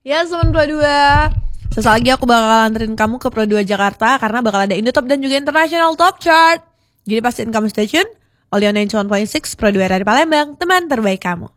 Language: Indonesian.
Ya teman Pro 2, sesaat lagi aku bakal anterin kamu ke Pro 2 Jakarta karena bakal ada Indotop dan juga International Top Chart. Jadi pastiin kamu stay tune. Only on 91.6 Pro 2 dari Palembang, teman terbaik kamu.